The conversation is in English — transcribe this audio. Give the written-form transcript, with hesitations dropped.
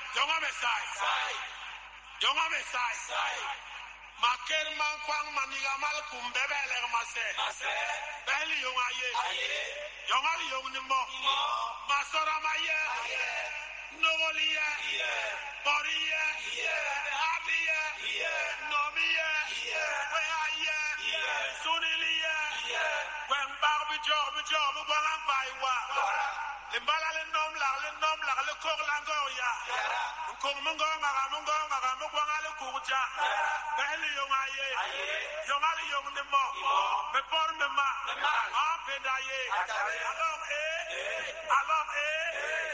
Jonga Messiah. Jonga Messiah. Maker man kwang maniga mal kumbebe ler mase. Beli yonga ye. Yonga yong ni mo. Masora maye. Novoliye. Boriye. Abiye. Nomiye. Weaye. Suniliye. When Barbie job when I'm by wa. Limbala le nom la le kor lango ya. Kor mungo ngara mugwanga le kuja. Beli yonga ye. Yonga le yong ni mo. Me por me ma. Apedaye. Alors